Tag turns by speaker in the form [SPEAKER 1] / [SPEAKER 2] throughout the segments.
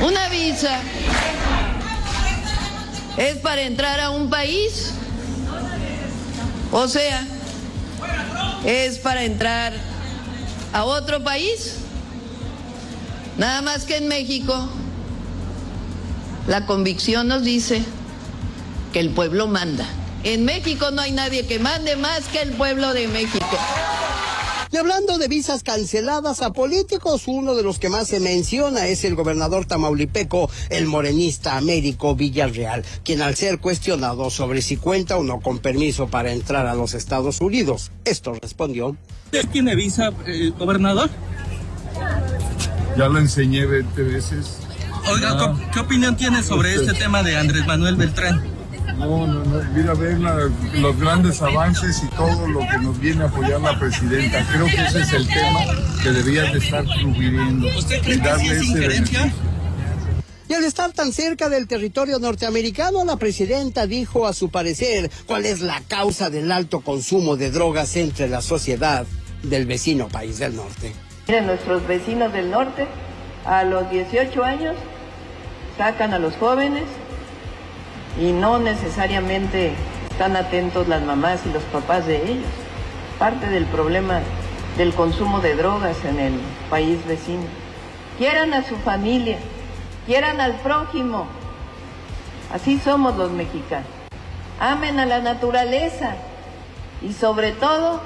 [SPEAKER 1] Una visa es para entrar a un país, o sea, es para entrar a otro país. Nada más que en México la convicción nos dice que el pueblo manda. En México no hay nadie que mande más que el pueblo de México.
[SPEAKER 2] Y hablando de visas canceladas a políticos, uno de los que más se menciona es el gobernador tamaulipeco, el morenista Américo Villarreal, quien al ser cuestionado sobre si cuenta o no con permiso para entrar a los Estados Unidos, esto respondió.
[SPEAKER 3] ¿Usted tiene visa, gobernador?
[SPEAKER 4] Ya lo enseñé 20 veces.
[SPEAKER 3] Oiga, ¿qué opinión tiene sobre este tema de Andrés Manuel Beltrán?
[SPEAKER 4] No, mira, ver los grandes avances y todo lo que nos viene a apoyar la presidenta. Creo que ese es el tema que deberían de estar cubriendo.
[SPEAKER 3] ¿Usted cree que sí es injerencia?
[SPEAKER 2] Y al estar tan cerca del territorio norteamericano, la presidenta dijo a su parecer cuál es la causa del alto consumo de drogas entre la sociedad del vecino país del norte.
[SPEAKER 1] Miren, nuestros vecinos del norte, a los 18 años, sacan a los jóvenes y no necesariamente están atentos las mamás y los papás de ellos. Parte del problema del consumo de drogas en el país vecino. Quieran a su familia, quieran al prójimo. Así somos los mexicanos. Amen a la naturaleza y sobre todo,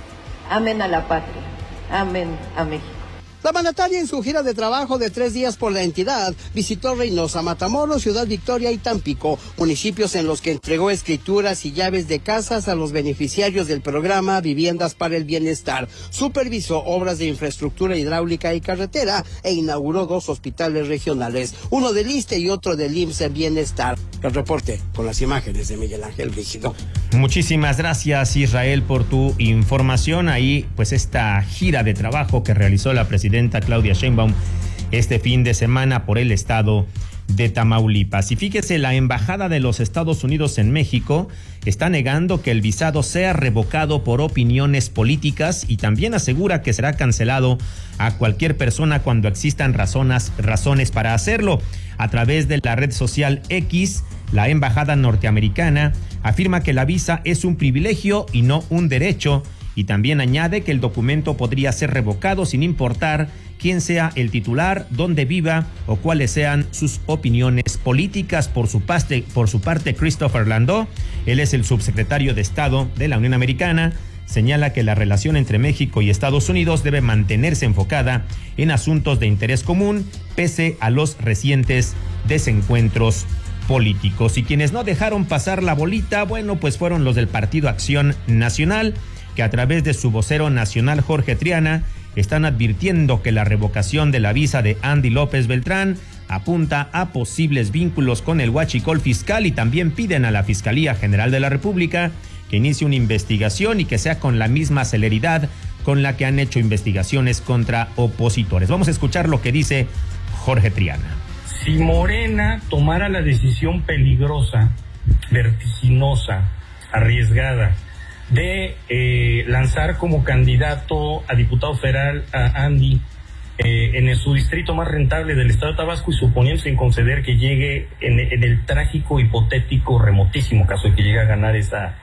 [SPEAKER 1] amen a la patria. Amen a México.
[SPEAKER 2] La mandataria en su gira de trabajo de 3 días por la entidad visitó Reynosa, Matamoros, Ciudad Victoria y Tampico, municipios en los que entregó escrituras y llaves de casas a los beneficiarios del programa Viviendas para el Bienestar, supervisó obras de infraestructura hidráulica y carretera e inauguró 2 hospitales regionales, uno del ISSSTE y otro del IMSS Bienestar. El reporte con las imágenes de Miguel Ángel Brígido.
[SPEAKER 5] Muchísimas gracias, Israel, por tu información. Ahí, pues, esta gira de trabajo que realizó la presidenta Claudia Sheinbaum este fin de semana por el estado de Tamaulipas. Y fíjese, la Embajada de los Estados Unidos en México está negando que el visado sea revocado por opiniones políticas y también asegura que será cancelado a cualquier persona cuando existan razones para hacerlo. A través de la red social X, la Embajada norteamericana afirma que la visa es un privilegio y no un derecho, y también añade que el documento podría ser revocado sin importar quién sea el titular, dónde viva o cuáles sean sus opiniones políticas. Por su parte, Christopher Landau, él es el subsecretario de Estado de la Unión Americana, señala que la relación entre México y Estados Unidos debe mantenerse enfocada en asuntos de interés común, pese a los recientes desencuentros políticos. Y quienes no dejaron pasar la bolita, bueno, pues fueron los del Partido Acción Nacional, que a través de su vocero nacional, Jorge Triana, están advirtiendo que la revocación de la visa de Andy López Beltrán apunta a posibles vínculos con el huachicol fiscal, y también piden a la Fiscalía General de la República que inicie una investigación y que sea con la misma celeridad con la que han hecho investigaciones contra opositores. Vamos a escuchar lo que dice Jorge Triana.
[SPEAKER 6] Si Morena tomara la decisión peligrosa, vertiginosa, arriesgada, de lanzar como candidato a diputado federal a Andy en su distrito más rentable del estado de Tabasco, y suponiendo sin conceder que llegue en el trágico, hipotético, remotísimo caso de que llegue a ganar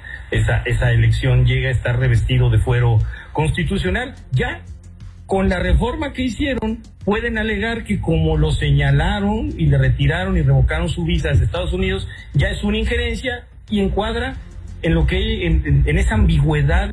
[SPEAKER 6] esa elección, llega a estar revestido de fuero constitucional, ya con la reforma que hicieron pueden alegar que como lo señalaron y le retiraron y revocaron su visa desde Estados Unidos, ya es una injerencia y encuadra en lo que en esa ambigüedad.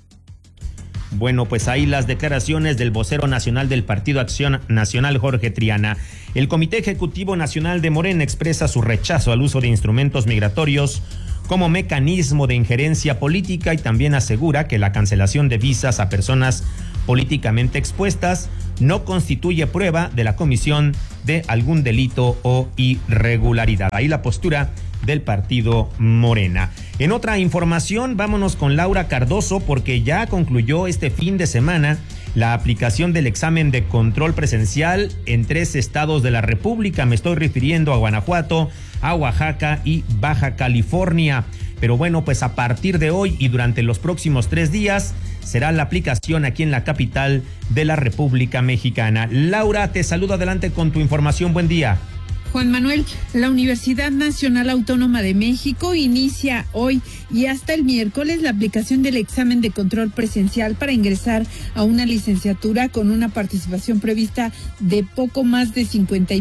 [SPEAKER 5] Bueno, pues ahí las declaraciones del vocero nacional del Partido Acción Nacional, Jorge Triana. El Comité Ejecutivo Nacional de Morena expresa su rechazo al uso de instrumentos migratorios como mecanismo de injerencia política, y también asegura que la cancelación de visas a personas políticamente expuestas no constituye prueba de la comisión de algún delito o irregularidad. Ahí la postura del partido Morena. En otra información, vámonos con Laura Cardoso, porque ya concluyó este fin de semana la aplicación del examen de control presencial en 3 estados de la República. Me estoy refiriendo a Guanajuato, a Oaxaca y Baja California. Pero bueno, pues a partir de hoy y durante los próximos 3 días será la aplicación aquí en la capital de la República Mexicana. Laura, te saludo, adelante con tu información. Buen día.
[SPEAKER 7] Juan Manuel, la Universidad Nacional Autónoma de México inicia hoy y hasta el miércoles la aplicación del examen de control presencial para ingresar a una licenciatura con una participación prevista de poco más de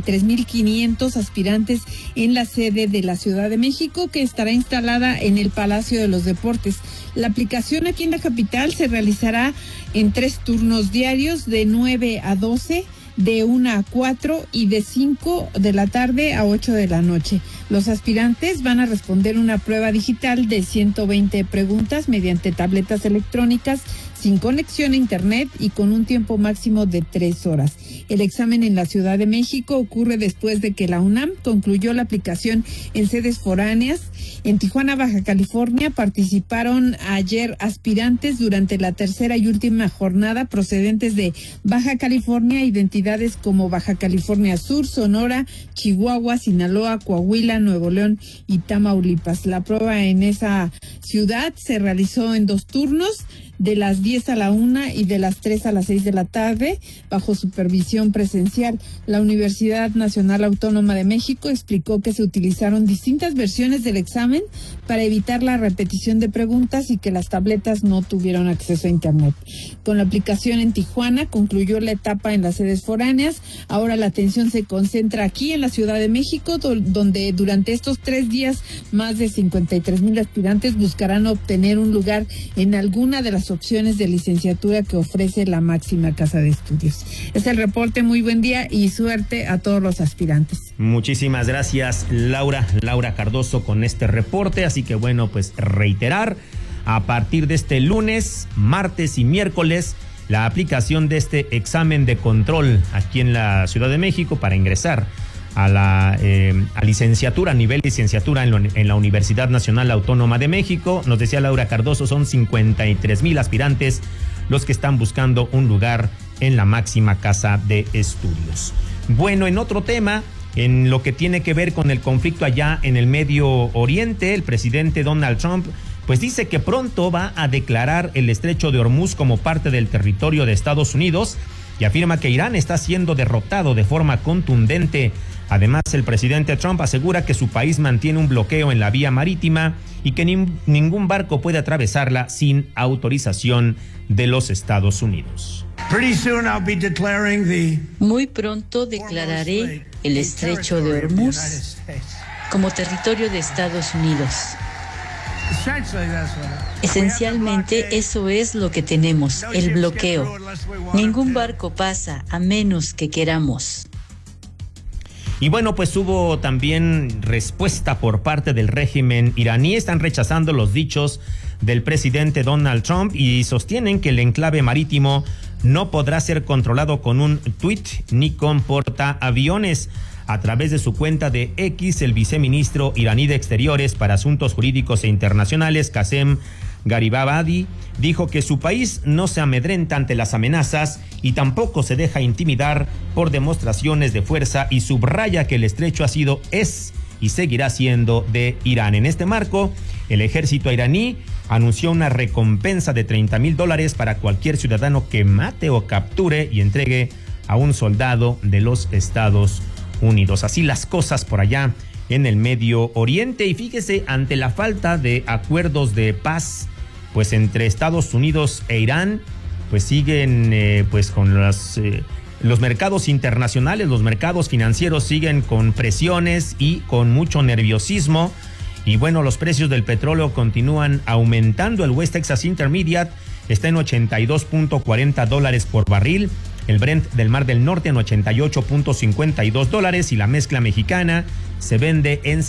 [SPEAKER 7] 53,500 aspirantes en la sede de la Ciudad de México, que estará instalada en el Palacio de los Deportes. La aplicación aquí en la capital se realizará en 3 turnos diarios de 9 a 12, de 1 a 4 y de 5 de la tarde a 8 de la noche. Los aspirantes van a responder una prueba digital de 120 preguntas mediante tabletas electrónicas sin conexión a internet y con un tiempo máximo de 3 horas. El examen en la Ciudad de México ocurre después de que la UNAM concluyó la aplicación en sedes foráneas. En Tijuana, Baja California, participaron ayer aspirantes durante la tercera y última jornada procedentes de Baja California y de entidades como Baja California Sur, Sonora, Chihuahua, Sinaloa, Coahuila, Nuevo León y Tamaulipas. La prueba en esa ciudad se realizó en 2 turnos, de las 10 a la 1 y de las 3 a las 6 de la tarde, bajo supervisión presencial. La Universidad Nacional Autónoma de México explicó que se utilizaron distintas versiones del examen para evitar la repetición de preguntas y que las tabletas no tuvieron acceso a internet. Con la aplicación en Tijuana concluyó la etapa en las sedes foráneas. Ahora la atención se concentra aquí en la Ciudad de México, donde durante estos 3 días más de 53,000 aspirantes buscarán obtener un lugar en alguna de las opciones de licenciatura que ofrece la máxima casa de estudios. Es el reporte, muy buen día y suerte a todos los aspirantes.
[SPEAKER 5] Muchísimas gracias, Laura Cardoso, con este reporte. Así que bueno, pues reiterar, a partir de este lunes, martes y miércoles, la aplicación de este examen de control aquí en la Ciudad de México para ingresar a la a licenciatura, a nivel licenciatura en la Universidad Nacional Autónoma de México. Nos decía Laura Cardoso, son 53,000 aspirantes los que están buscando un lugar en la máxima casa de estudios. Bueno, en otro tema, en lo que tiene que ver con el conflicto allá en el Medio Oriente, el presidente Donald Trump pues dice que pronto va a declarar el Estrecho de Hormuz como parte del territorio de Estados Unidos y afirma que Irán está siendo derrotado de forma contundente. Además, el presidente Trump asegura que su país mantiene un bloqueo en la vía marítima y que ningún barco puede atravesarla sin autorización de los Estados Unidos.
[SPEAKER 8] Muy pronto declararé el Estrecho de Hormuz como territorio de Estados Unidos. Esencialmente eso es lo que tenemos, el bloqueo. Ningún barco pasa a menos que queramos.
[SPEAKER 5] Y bueno, pues hubo también respuesta por parte del régimen iraní. Están rechazando los dichos del presidente Donald Trump y sostienen que el enclave marítimo no podrá ser controlado con un tuit ni con portaaviones. A través de su cuenta de X, el viceministro iraní de Exteriores para Asuntos Jurídicos e Internacionales, Qasem Garibabadi, dijo que su país no se amedrenta ante las amenazas y tampoco se deja intimidar por demostraciones de fuerza, y subraya que el estrecho es y seguirá siendo de Irán. En este marco, el ejército iraní anunció una recompensa de $30,000 para cualquier ciudadano que mate o capture y entregue a un soldado de los Estados Unidos. Así las cosas por allá en el Medio Oriente. Y fíjese, ante la falta de acuerdos de paz pues entre Estados Unidos e Irán, pues siguen pues con los mercados internacionales, los mercados financieros siguen con presiones y con mucho nerviosismo. Y bueno, los precios del petróleo continúan aumentando. El West Texas Intermediate está en $82.40 por barril. El Brent del Mar del Norte en $88.52 y la mezcla mexicana se vende en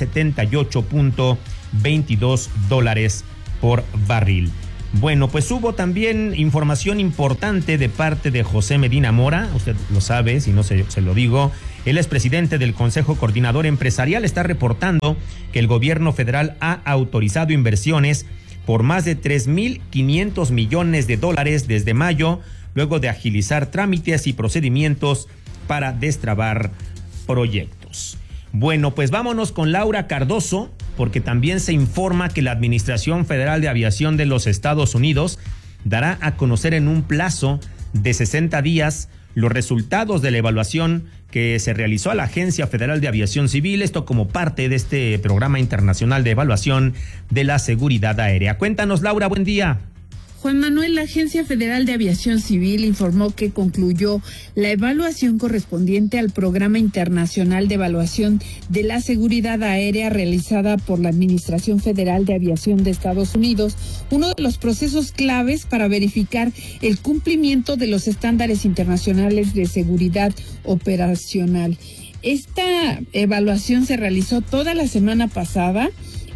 [SPEAKER 5] $78.22 por barril. Bueno, pues hubo también información importante de parte de José Medina Mora. Usted lo sabe, si no se lo digo. Él es presidente del Consejo Coordinador Empresarial. Está reportando que el gobierno federal ha autorizado inversiones por más de $3,500 millones desde mayo, luego de agilizar trámites y procedimientos para destrabar proyectos. Bueno, pues vámonos con Laura Cardoso, porque también se informa que la Administración Federal de Aviación de los Estados Unidos dará a conocer en un plazo de 60 días los resultados de la evaluación que se realizó a la Agencia Federal de Aviación Civil, esto como parte de este programa internacional de evaluación de la seguridad aérea. Cuéntanos, Laura, buen día.
[SPEAKER 7] Juan Manuel, la Agencia Federal de Aviación Civil informó que concluyó la evaluación correspondiente al Programa Internacional de Evaluación de la Seguridad Aérea realizada por la Administración Federal de Aviación de Estados Unidos, uno de los procesos claves para verificar el cumplimiento de los estándares internacionales de seguridad operacional. Esta evaluación se realizó toda la semana pasada.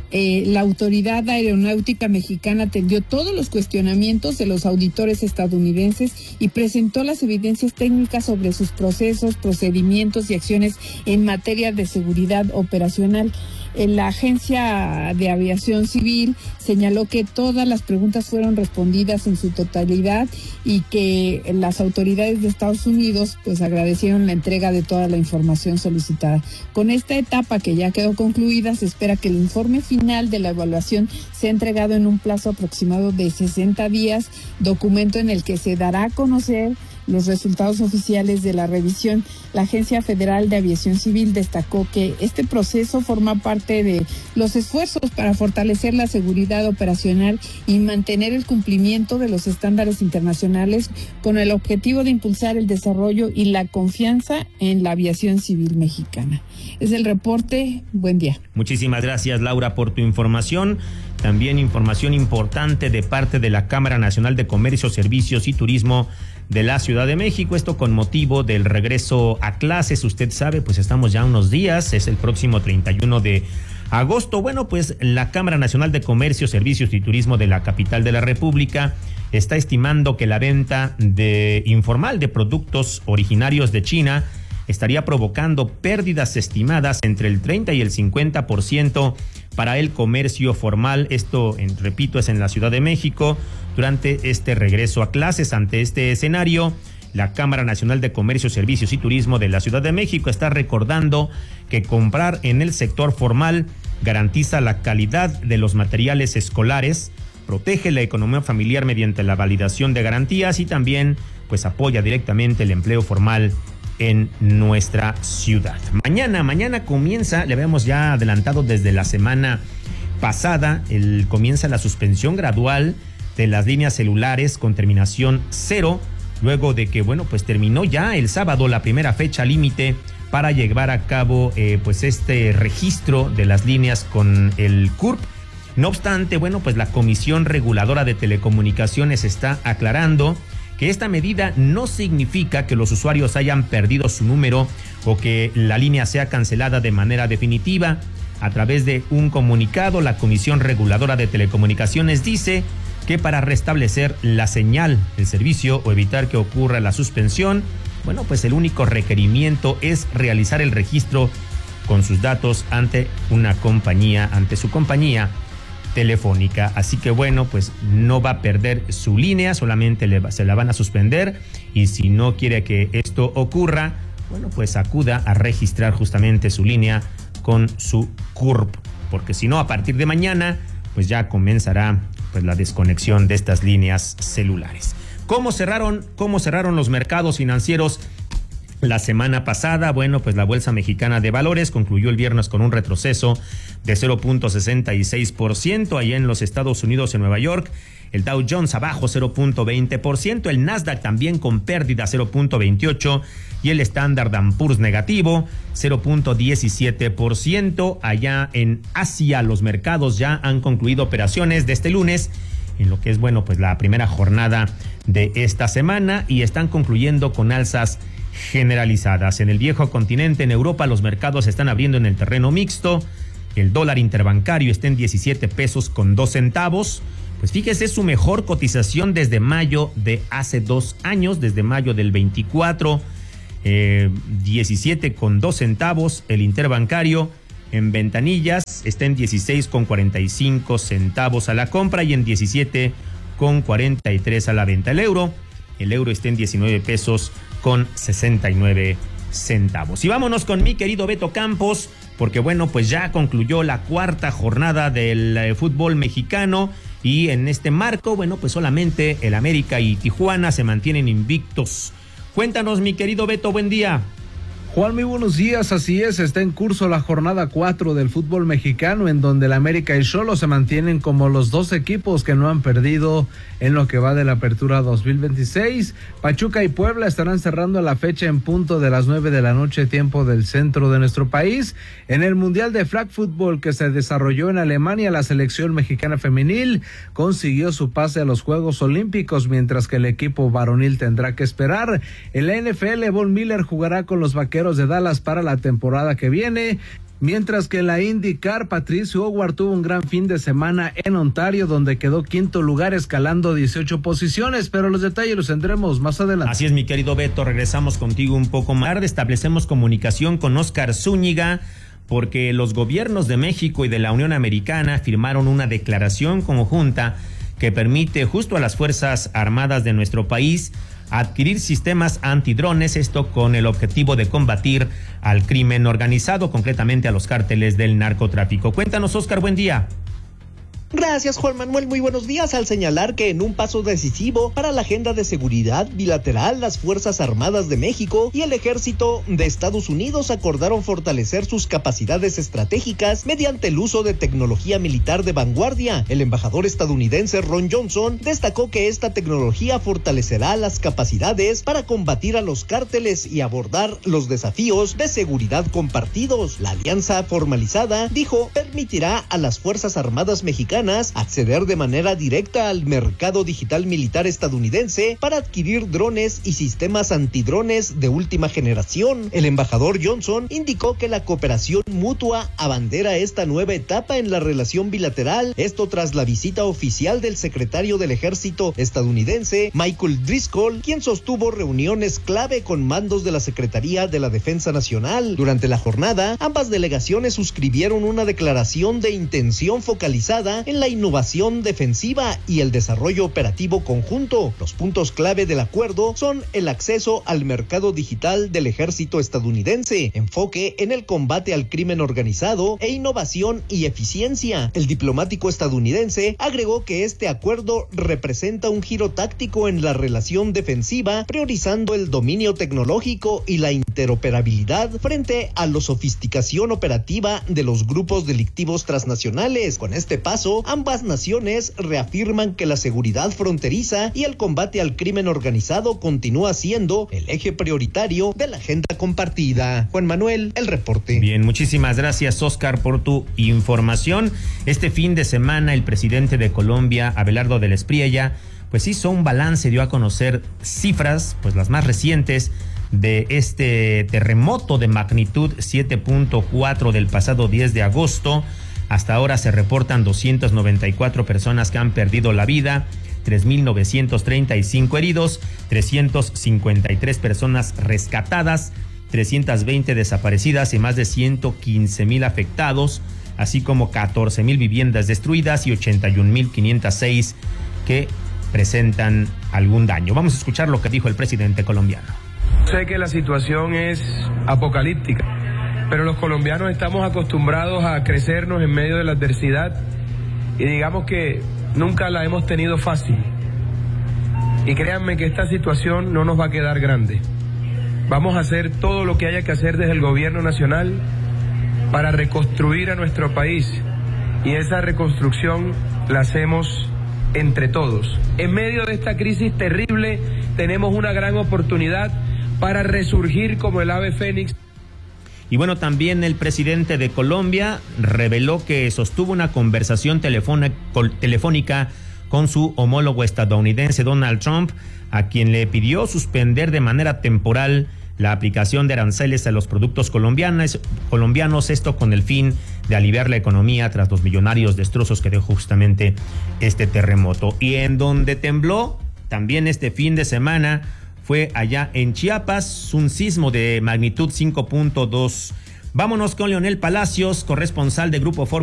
[SPEAKER 7] La Autoridad Aeronáutica Mexicana atendió todos los cuestionamientos de los auditores estadounidenses y presentó las evidencias técnicas sobre sus procesos, procedimientos y acciones en materia de seguridad operacional. La Agencia de Aviación Civil señaló que todas las preguntas fueron respondidas en su totalidad y que las autoridades de Estados Unidos pues agradecieron la entrega de toda la información solicitada. Con esta etapa que ya quedó concluida, se espera que el informe final de la evaluación sea entregado en un plazo aproximado de 60 días, documento en el que se dará a conocer los resultados oficiales de la revisión. La Agencia Federal de Aviación Civil destacó que este proceso forma parte de los esfuerzos para fortalecer la seguridad operacional y mantener el cumplimiento de los estándares internacionales con el objetivo de impulsar el desarrollo y la confianza en la aviación civil mexicana. Es el reporte. Buen día.
[SPEAKER 5] Muchísimas gracias, Laura, por tu información. También información importante de parte de la Cámara Nacional de Comercio, Servicios y Turismo de la Ciudad de México, esto con motivo del regreso a clases. Usted sabe, pues estamos ya unos días, es el próximo 31 de agosto. Bueno, pues la Cámara Nacional de Comercio, Servicios y Turismo de la capital de la República está estimando que la venta informal de productos originarios de China estaría provocando pérdidas estimadas entre el 30 y el 50% para el comercio formal. Esto, repito, es en la Ciudad de México durante este regreso a clases. Ante este escenario, la Cámara Nacional de Comercio, Servicios y Turismo de la Ciudad de México está recordando que comprar en el sector formal garantiza la calidad de los materiales escolares, protege la economía familiar mediante la validación de garantías y también pues apoya directamente el empleo formal en nuestra ciudad. Mañana comienza, le habíamos ya adelantado desde la semana pasada, comienza la suspensión gradual de las líneas celulares con terminación 0, luego de que, bueno, pues terminó ya el sábado la primera fecha límite para llevar a cabo pues este registro de las líneas con el CURP. No obstante, bueno, pues la Comisión Reguladora de Telecomunicaciones está aclarando que esta medida no significa que los usuarios hayan perdido su número o que la línea sea cancelada de manera definitiva. A través de un comunicado, la Comisión Reguladora de Telecomunicaciones dice que para restablecer la señal del servicio o evitar que ocurra la suspensión, bueno, pues el único requerimiento es realizar el registro con sus datos ante su compañía telefónica. Así que bueno, pues no va a perder su línea, solamente se la van a suspender, y si no quiere que esto ocurra, bueno, pues acuda a registrar justamente su línea con su CURP, porque si no, a partir de mañana pues ya comenzará pues la desconexión de estas líneas celulares. ¿Cómo cerraron los mercados financieros la semana pasada? Bueno, pues la Bolsa Mexicana de Valores concluyó el viernes con un retroceso de 0.66%. Allá en los Estados Unidos, en Nueva York, el Dow Jones abajo 0.20%, el Nasdaq también con pérdida 0.28% y el Standard & Poor's negativo 0.17%. Allá en Asia, los mercados ya han concluido operaciones de este lunes en lo que es, bueno, pues la primera jornada de esta semana, y están concluyendo con alzas generalizadas. En el viejo continente, en Europa, los mercados están abriendo en el terreno mixto. El dólar interbancario está en 17 pesos con 2 centavos. Pues fíjese, es su mejor cotización desde mayo de hace 2 años, desde mayo del 24, 17 con 2 centavos. El interbancario en ventanillas está en 16 con 45 centavos a la compra y en 17 con 43 a la venta. El euro está en 19 pesos con 69 centavos. Y vámonos con mi querido Beto Campos, porque bueno, pues ya concluyó la cuarta jornada del fútbol mexicano Y en este marco, bueno, pues solamente el América y Tijuana se mantienen invictos. Cuéntanos, mi querido Beto, buen día.
[SPEAKER 9] Juan, muy buenos días, así es, está en curso la jornada 4 del fútbol mexicano, en donde el América y Xolos se mantienen como los dos equipos que no han perdido en lo que va de la apertura 2026. Pachuca y Puebla estarán cerrando la fecha en punto de las 9 de la noche, tiempo del centro de nuestro país. En el Mundial de Flag Football que se desarrolló en Alemania, la selección mexicana femenil consiguió su pase a los Juegos Olímpicos, mientras que el equipo varonil tendrá que esperar. En la NFL, Von Miller jugará con los Vaqueros de Dallas para la temporada que viene, mientras que en la IndyCar, Patricio Howard tuvo un gran fin de semana en Ontario, donde quedó quinto lugar escalando 18 posiciones, pero los detalles los tendremos más adelante.
[SPEAKER 5] Así es, mi querido Beto, regresamos contigo un poco más tarde, establecemos comunicación con Óscar Zúñiga, porque los gobiernos de México y de la Unión Americana firmaron una declaración conjunta que permite justo a las Fuerzas Armadas de nuestro país adquirir sistemas antidrones, esto con el objetivo de combatir al crimen organizado, concretamente a los cárteles del narcotráfico. Cuéntanos, Óscar, buen día.
[SPEAKER 10] Gracias, Juan Manuel, muy buenos días. Al señalar que en un paso decisivo para la agenda de seguridad bilateral, las Fuerzas Armadas de México y el Ejército de Estados Unidos acordaron fortalecer sus capacidades estratégicas mediante el uso de tecnología militar de vanguardia. El embajador estadounidense Ron Johnson destacó que esta tecnología fortalecerá las capacidades para combatir a los cárteles y abordar los desafíos de seguridad compartidos. La alianza formalizada, dijo, permitirá a las Fuerzas Armadas mexicanas acceder de manera directa al mercado digital militar estadounidense para adquirir drones y sistemas antidrones de última generación. El embajador Johnson indicó que la cooperación mutua abandera esta nueva etapa en la relación bilateral, esto tras la visita oficial del secretario del Ejército estadounidense, Michael Driscoll, quien sostuvo reuniones clave con mandos de la Secretaría de la Defensa Nacional. Durante la jornada, ambas delegaciones suscribieron una declaración de intención focalizada en la innovación defensiva y el desarrollo operativo conjunto. Los puntos clave del acuerdo son el acceso al mercado digital del ejército estadounidense, enfoque en el combate al crimen organizado e innovación y eficiencia. El diplomático estadounidense agregó que este acuerdo representa un giro táctico en la relación defensiva, priorizando el dominio tecnológico y la interoperabilidad frente a la sofisticación operativa de los grupos delictivos transnacionales. Con este paso, ambas naciones reafirman que la seguridad fronteriza y el combate al crimen organizado continúa siendo el eje prioritario de la agenda compartida. Juan Manuel, el reporte.
[SPEAKER 5] Bien, muchísimas gracias, Óscar, por tu información. Este fin de semana, el presidente de Colombia, Abelardo del Espriella, pues hizo un balance, dio a conocer cifras, pues las más recientes, de este terremoto de magnitud 7.4 del pasado 10 de agosto. Hasta ahora se reportan 294 personas que han perdido la vida, 3,935 heridos, 353 personas rescatadas, 320 desaparecidas y más de 115,000 afectados, así como 14,000 viviendas destruidas y 81,506 que presentan algún daño. Vamos a escuchar lo que dijo el presidente colombiano.
[SPEAKER 11] Sé que la situación es apocalíptica, pero los colombianos estamos acostumbrados a crecernos en medio de la adversidad y digamos que nunca la hemos tenido fácil. Y créanme que esta situación no nos va a quedar grande. Vamos a hacer todo lo que haya que hacer desde el gobierno nacional para reconstruir a nuestro país, y esa reconstrucción la hacemos entre todos. En medio de esta crisis terrible tenemos una gran oportunidad para resurgir como el ave fénix.
[SPEAKER 5] Y bueno, también el presidente de Colombia reveló que sostuvo una conversación telefónica con su homólogo estadounidense Donald Trump, a quien le pidió suspender de manera temporal la aplicación de aranceles a los productos colombianos, esto con el fin de aliviar la economía tras los millonarios destrozos que dejó justamente este terremoto. Y en donde tembló también este fin de semana fue allá en Chiapas, un sismo de magnitud 5.2. Vámonos con Leonel Palacios, corresponsal de Grupo Fórmula.